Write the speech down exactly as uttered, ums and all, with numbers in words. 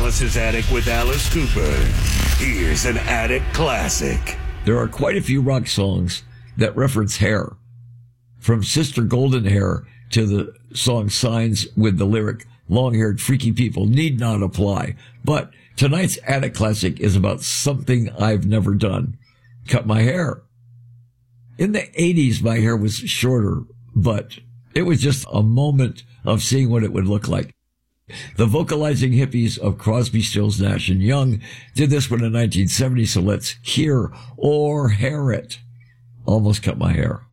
Alice's Attic with Alice Cooper. Here's an Attic classic. There are quite a few rock songs that reference hair. From Sister Golden Hair to the song Signs with the lyric, long-haired freaky people need not apply. But tonight's Attic classic is about something I've never done. Cut my hair. In the eighties, my hair was shorter, but it was just a moment of seeing what it would look like. The vocalizing hippies of Crosby, Stills, Nash and Young did this one in nineteen seventy, so let's hear or hair it. Almost cut my hair.